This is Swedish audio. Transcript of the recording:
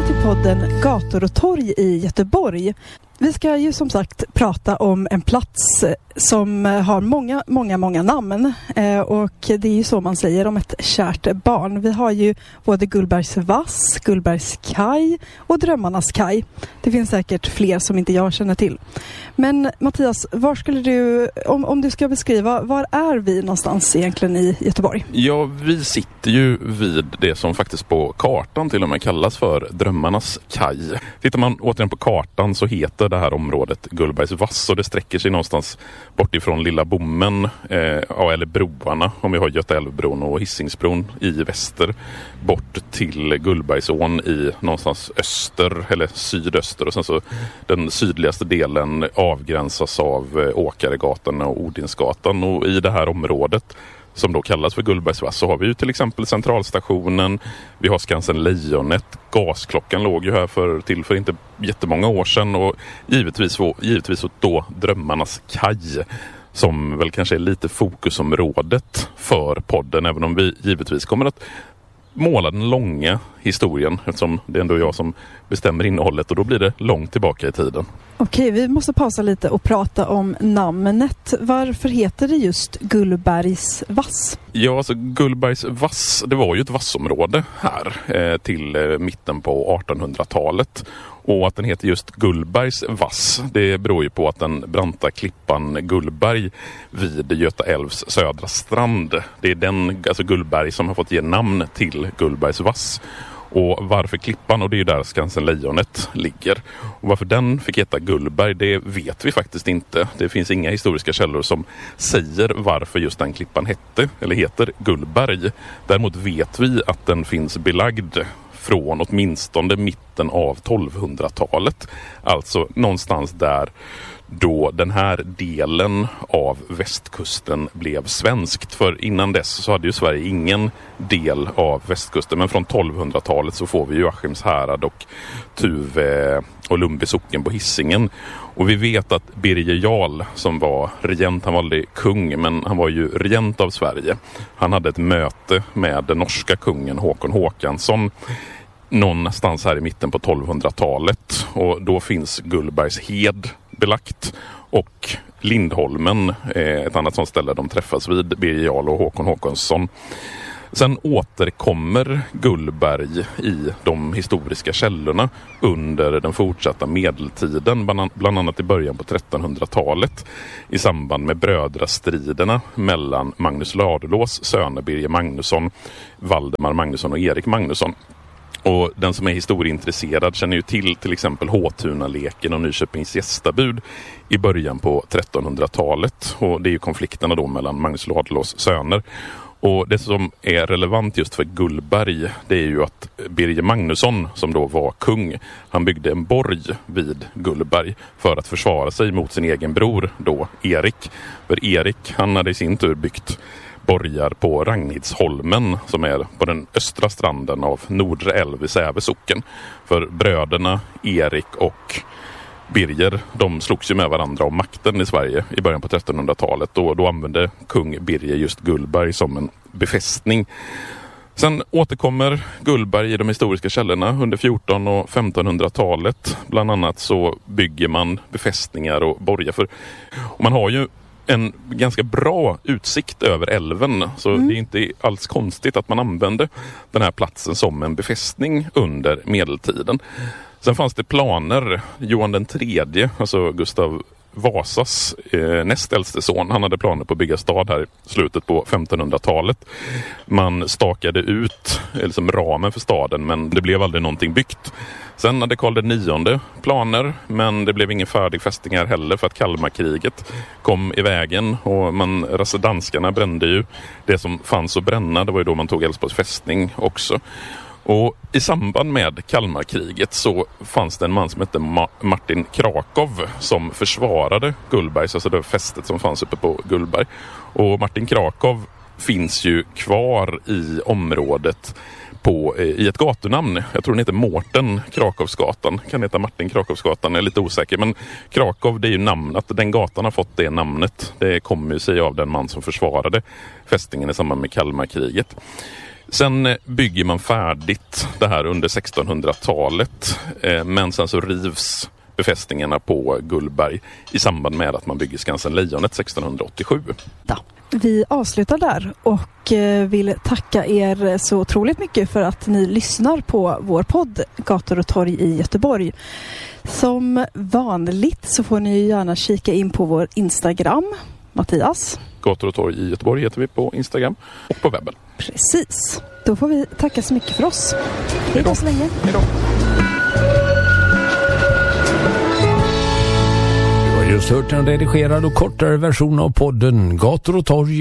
välkomna till podden Gator och torg i Göteborg. Vi ska ju som sagt prata om en plats som har många namn och det är ju så man säger om ett kärt barn. Vi har ju både Gullbergs vass, Gullbergs kaj och Drömmarnas kaj. Det finns säkert fler som inte jag känner till. Men Mattias, var skulle du, om du ska beskriva, var är vi någonstans egentligen i Göteborg? Ja, vi sitter ju vid det som faktiskt på kartan till och med kallas för Drömmarnas kaj. Tittar man återigen på kartan så heter det här området Gullbergs vass och det sträcker sig någonstans bort ifrån Lilla Bommen eller broarna, om vi har Götaälvbron och Hisingsbron i väster, bort till Gullbergsån i någonstans öster eller sydöster, och sen så den sydligaste delen avgränsas av Åkaregatan och Odinsgatan. Och i det här området som då kallas för Gullbergs vass så har vi ju till exempel centralstationen, vi har Skansen Lejonet, gasklockan låg ju här för inte jättemånga år sedan, och givetvis då Drömmarnas kaj som väl kanske är lite fokusområdet för podden, även om vi givetvis kommer att måla den långa historien eftersom det är ändå jag som bestämmer innehållet, och då blir det långt tillbaka i tiden. Okej, vi måste pausa lite och prata om namnet. Varför heter det just Gullbergs vass? Ja, alltså Gullbergs vass, det var ju ett vassområde här till mitten på 1800-talet. Och att den heter just Gullbergs vass, det beror ju på att den branta klippan Gullberg vid Göta älvs södra strand, det är den, alltså Gullberg, som har fått ge namn till Gullbergs vass. Och varför klippan, och det är ju där Skansen Lejonet ligger. Och varför den fick heta Gullberg, det vet vi faktiskt inte. Det finns inga historiska källor som säger varför just den klippan heter Gullberg. Däremot vet vi att den finns belagd från åtminstone mitten av 1200-talet. Alltså någonstans där då den här delen av västkusten blev svenskt. För innan dess så hade ju Sverige ingen del av västkusten. Men från 1200-talet så får vi ju Askimshärad och Tuve och Lundby socken på Hisingen. Och vi vet att Birger Jarl som var regent, han var aldrig kung men han var ju regent av Sverige. Han hade ett möte med den norska kungen Håkon Håkansson någonstans här i mitten på 1200-talet. Och då finns Gullbergs hed belagt och Lindholmen, ett annat sånt ställe de träffas vid, Birger Jarl och Håkon Håkansson. Sen återkommer Gullberg i de historiska källorna under den fortsatta medeltiden, bland annat i början på 1300-talet i samband med brödrastriderna mellan Magnus Ladulås söner Birger Magnusson, Valdemar Magnusson och Erik Magnusson. Och den som är historieintresserad känner ju till exempel Håtunaleken och Nyköpings gästabud i början på 1300-talet. Och det är ju konflikterna då mellan Magnus Ladulås söner. Och det som är relevant just för Gullberg, det är ju att Birger Magnusson, som då var kung, han byggde en borg vid Gullberg för att försvara sig mot sin egen bror då Erik. För Erik, han hade i sin tur byggt borgar på Ragnhidsholmen som är på den östra stranden av Nordre älv i Säve socken. För bröderna Erik och Birger, de slogs ju med varandra om makten i Sverige i början på 1300-talet. Då använde kung Birger just Gullberg som en befästning. Sen återkommer Gullberg i de historiska källorna under 1400- och 1500-talet. Bland annat så bygger man befästningar och borgar för. Och man har ju en ganska bra utsikt över älven, så det är inte alls konstigt att man använde den här platsen som en befästning under medeltiden. Sen fanns det planer, Johan den tredje, alltså Gustav Vasas näst äldste son, han hade planer på att bygga stad här i slutet på 1500-talet. Man stakade ut liksom ramen för staden, men det blev aldrig någonting byggt. Sen hade Karl IX planer, men det blev ingen färdig fästning här heller för att Kalmarkriget kom i vägen och danskarna brände ju det som fanns att bränna. Det var ju då man tog Älvsborgs fästning också. Och i samband med Kalmarkriget så fanns det en man som hette Martin Krakow som försvarade Gullbergs, alltså det fästet som fanns uppe på Gullberg. Och Martin Krakow finns ju kvar i området i ett gatunamn. Jag tror den heter Mårten Krakowsgatan. Kan heta Martin Krakowsgatan, jag är lite osäker. Men Krakow, det är ju namnet. Den gatan har fått det namnet. Det kommer ju sig av den man som försvarade fästningen i samband med Kalmarkriget. Sen bygger man färdigt det här under 1600-talet, men sen så rivs befästningarna på Gullberg i samband med att man bygger Skansen Lejonet 1687. Ja, vi avslutar där och vill tacka er så otroligt mycket för att ni lyssnar på vår podd Gator och torg i Göteborg. Som vanligt så får ni gärna kika in på vår Instagram, Mattias. Gator och torg i Göteborg heter vi på Instagram och på webben. Precis. Då får vi tacka så mycket för oss. Hej då så länge. Hej då. Du har just hört en redigerad och kortare version av podden Gator och torg